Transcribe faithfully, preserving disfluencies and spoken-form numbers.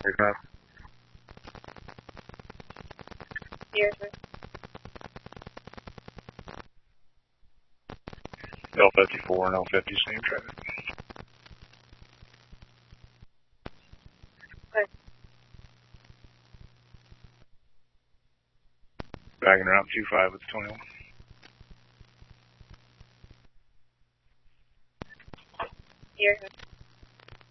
thirty-five. Yes, sir. L fifty-four and L fifty, same traffic. Okay. Bagging around two five with the twenty-one. Yes, sir.